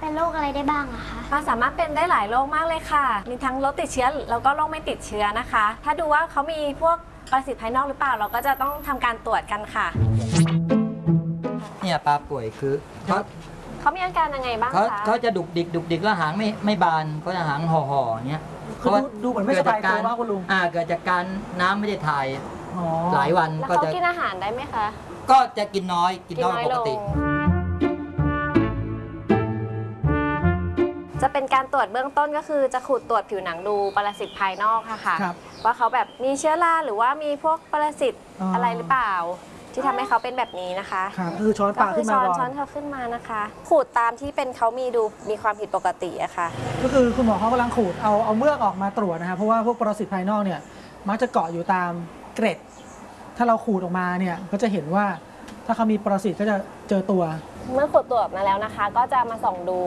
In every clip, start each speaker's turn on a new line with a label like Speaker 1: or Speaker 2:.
Speaker 1: เป็นโรคอะไรได้บ้างอะคะ
Speaker 2: สามารถเป็นได้หลายโรคมากเลยค่ะมีทั้งโรคติดเชื้อแล้วก็โรคไม่ติดเชื้อนะคะถ้าดูว่าเขามีพวกปรสิตภายนอกหรือเปล่าเราก็จะต้องทำการตรวจกันค่ะ
Speaker 3: เนี่ยปลาป่วยคือ
Speaker 2: เขามีอาการยังไงบ้างคะ
Speaker 3: เขาจะดุกดิกแล้วหางไม่บานเขาจะหางห่ออย่างเงี้ย
Speaker 4: คือดูเหมือนไม่สบายตัวมากคุณลุง
Speaker 3: เกิดจากการน้ำไม่ได้ถ่ายหลายวัน
Speaker 2: แล้วเขากินอาหารได้ไหมคะ
Speaker 3: ก็จะกินน้อยปกติ
Speaker 2: จะเป็นการตรวจเบื้องต้นก็คือจะขูดตรวจผิวหนังดูปรสิตภายนอกค่ะว่าเขาแบบมีเชื้อราหรือว่ามีพวกปรสิตอะไรหรือเปล่าที่ทำให้เขาเป็นแบบนี้นะคะ
Speaker 4: คือช้อนปากขึ้นมาก่อน
Speaker 2: ช้อนเขาขึ้นมานะคะขูดตามที่เป็นเขามีความผิดปกติอะค่ะ
Speaker 4: ก็คือคุณหมอเขากำลังขูดเอาเมือกออกมาตรวจนะคะเพราะว่าพวกปรสิตภายนอกเนี่ยมักจะเกาะอยู่ตามเกร็ดถ้าเราขูดออกมาเนี่ยก็จะเห็นว่าถ้าเขามีปรสิตก็จะเจอตัว
Speaker 2: เมื่อขูดตรวจมาแล้วนะคะก็จะมาส่องดู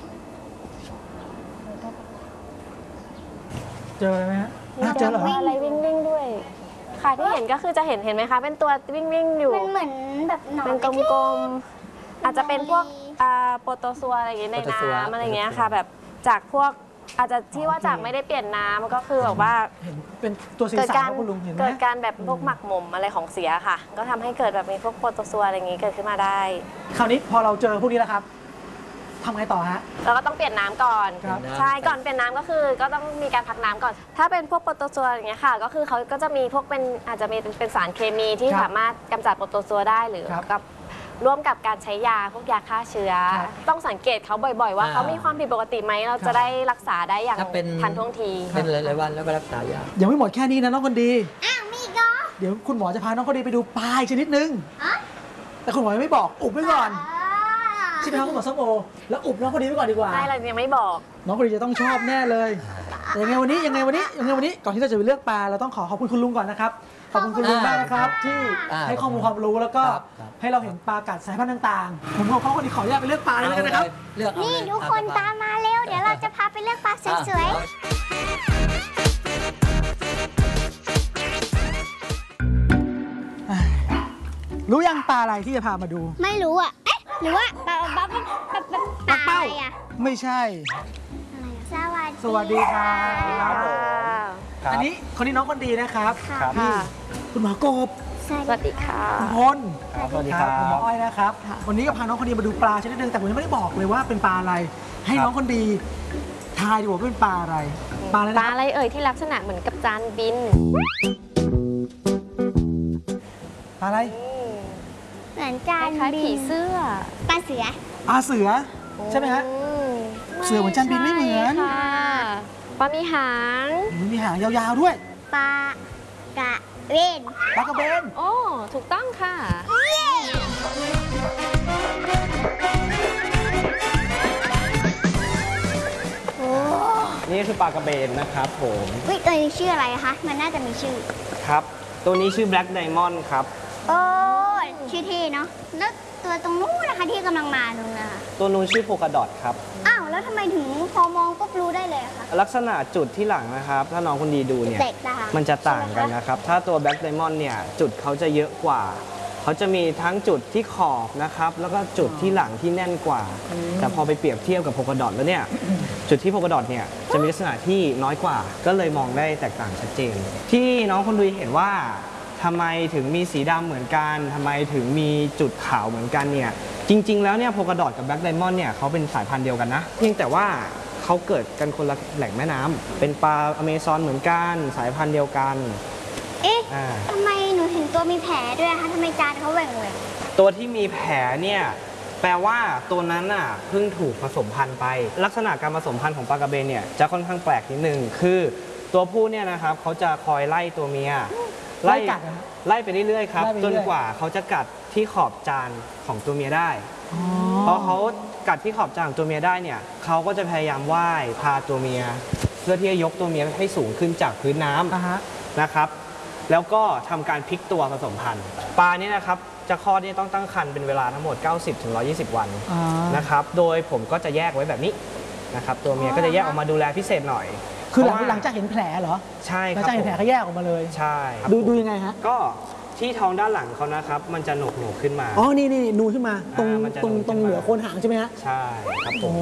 Speaker 4: เจอไหมฮะเจอเหรอ
Speaker 2: อะไรวิ่งด้วยค่ะที่เห็นก็คือจะเห็นไหมคะเป็นตัววิ่งอยู่
Speaker 1: มันเหมือนแบบหนอน
Speaker 2: เป็นกลมๆอาจจะเป็นพวกโปรโตซัวอะไรอย่างเงี้ยในน้ำอะไรเงี้ยค่ะแบบจากพวกอาจจะที่ว่าจากไม่ได้เปลี่ยนน้ำก็คือแบบว่า
Speaker 4: เห็นเป็นตัวสีสันคุณลุงเห็นไหม
Speaker 2: เกิดการแบบพวกหมักหมมอะไรของเสียค่ะก็ทำให้เกิดแบบมีพวกโปรโตซัวอะไรอย่างงี้เกิดขึ้นมาได้
Speaker 4: คราวนี้พอเราเจอพวกนี้แล้วครับทำไงต่อฮะ
Speaker 2: เราก็ต้องเปลี่ยนน้ำก่อนใช่ก่อนเปลี่ยนน้ำก็คือก็ต้องมีการพักน้ำก่อนถ้าเป็นพวกโปรโตซัวอย่างเงี้ยค่ะก็คือเขาก็จะมีพวกอาจจะมีเป็นสารเคมีที่สามารถกำจัดโปรโตซัวได้หรือกับร่วมกับการใช้ยาพวกยาฆ่าเชื้อต้องสังเกตเขาบ่อยๆว่าเขามีความผิดปกติไหมเราจะได้รักษาได้อย่างทันท่วงที
Speaker 3: เป็นหลายๆวันแล้วก็รักษายา
Speaker 4: ยังไม่หมดแค่นี้นะน้องคนดี
Speaker 1: มีอีกเหรอ
Speaker 4: เดี๋ยวคุณหมอจะพาน้องคนดีไปดูปลาอีกชนิดนึงแต่คุณหมอยังไม่บอกอุบไว้ก่อนใช่ไหมครับคุณหมอส้มโอแล้วอุบน้องคนดีไว้ก่อนดีกว่า
Speaker 2: ใช่เรายังไม่บอก
Speaker 4: น้องคนดีจะต้องชอบแน่เลยยังไงวันนี้ก่อนที่เราจะไปเลือกปลาเราต้องขอบคุณคุณลุงก่อนนะครับขอบคุณคุณลุงมากนะครับที่ให้ข้อมูลความรู้แล้วก็ให้เราเห็นปลากัดสายพันธุ์ต่างๆผมขอคนดีขออนุญาตไปเลือกปลาเลยกันนะครับ
Speaker 1: นี่ทุกคนตามมาเร็วเดี๋ยวเราจะพาไปเลือกปลาสวย
Speaker 4: ๆรู้ยังปลาอะไรที่จะพามาดู
Speaker 1: ไม่รู้อ่ะเอ๊ะหรือว่าปลาอะไรอ่ะ
Speaker 4: ไม่ใช่สวัสดีครับอันนี้คนนี้น้องคนดีนะครับพี่คุณหมอกบ
Speaker 2: สวัสดีค่ะ
Speaker 4: คุณพล
Speaker 3: สวัสดีครับ
Speaker 4: คุณหมออ้อยนะครับวันนี้ก็พาน้องคนดีมาดูปลาชนิดนึงแต่ผมยังไม่ได้บอกเลยว่าเป็นปลาอะไรให้น้องคนดีทายดีกว่าเป็นปลาอะไร
Speaker 2: ปลาอะไรเอ่ยที่ลักษณะเหมือนกับจานบิน
Speaker 4: ปลาอะไร
Speaker 1: เหมือนจานบิน
Speaker 2: ผีเสื้อ
Speaker 1: ปลาเสือ
Speaker 4: ใช่ไหมฮะเสือเหมือนจานบินไม่เหมือน
Speaker 2: ปลามีห
Speaker 4: างยาวๆด้วย
Speaker 1: ปลากระเบน
Speaker 2: โอ้ถูกต้องค่ะ
Speaker 5: นี่คือปลากระเบนนะครับผม
Speaker 1: ตัวนี้ชื่ออะไรคะมันน่าจะมีชื่อ
Speaker 5: ครับตัวนี้ชื่อ Black Diamond ครับ
Speaker 1: โอ้ชื่อเท่เนาะแล้วตัวตรงนู้นนะคะที่กำลังมาตรงนั้น
Speaker 5: ตัวนู้นชื่อโพกาดอทครับ
Speaker 1: อ้าวแล้วทำไมถึงพอมองปุ๊บรู้ได้เลยคะ
Speaker 5: ลักษณะจุดที่หลังนะครับถ้าน้องคนดีดูเนี่ยมันจะต่างกันนะครับถ้าตัว Black Diamond เนี่ยจุดเขาจะเยอะกว่าเขาจะมีทั้งจุดที่ขอบนะครับแล้วก็จุดที่หลังที่แน่นกว่าแต่พอไปเปรียบเทียบกับโพกาดอทแล้วเนี่ยจุดที่โพกาดอทเนี่ยจะมีลักษณะที่น้อยกว่าก็เลยมองได้แตกต่างชัดเจนที่น้องคนดูเห็นว่าทำไมถึงมีสีดำเหมือนกันทำไมถึงมีจุดขาวเหมือนกันเนี่ยจริงๆแล้วเนี่ยโพกาดอทกับแบล็กไดมอนด์เนี่ยเขาเป็นสายพันธุ์เดียวกันนะเพียงแต่ว่าเขาเกิดกันคนละแหล่งแม่น้ำเป็นปลาอเมซอนเหมือนกันสายพันธุ์เดียวกัน
Speaker 1: ทำไมหนูเห็นตัวมีแผลด้วยคะทำไมจานเขาแหว่ง
Speaker 5: ตัวที่มีแผลเนี่ยแปลว่าตัวนั้นน่ะเพิ่งถูกผสมพันธุ์ไปลักษณะการผสมพันธุ์ของปลากระเบนเนี่ยจะค่อนข้างแปลกนิดนึงคือตัวผู้เนี่ยนะครับเขาจะคอยไล่ตัวเมียไล่ไปเรื่อยๆครับจนกว่าเขาจะกัดที่ขอบจานของตัวเมียได้พอเขากัดที่ขอบจานของตัวเมียได้เนี่ยเขาก็จะพยายามว่ายพาตัวเมียเพื่อที่จะยกตัวเมียให้สูงขึ้นจากพื้นน้ำนะครับแล้วก็ทำการพลิกตัวผสมพันธุ์ปลานี้นะครับจะคลอดนี่ต้องตั้งครรภ์เป็นเวลาทั้งหมด 90-120 วันนะครับโดยผมก็จะแยกไว้แบบนี้นะครับตัวเมียก็จะแยกออกมาดูแลพิเศษหน่อย
Speaker 4: คือหลังจากเห็นแผลเหรอ
Speaker 5: ใช่ครับ
Speaker 4: หลังจากเห็นแผลก็แยกออกมาเลย
Speaker 5: ใช่
Speaker 4: ดูยังไงฮะ
Speaker 5: ก็ที่ท้องด้านหลังเขานะครับมันจะโหนกขึ้นมา
Speaker 4: อ๋อนี่นูขึ้นมาตรงเหนือโคนหางใช่ไหมฮะ
Speaker 5: ใช่ครับผม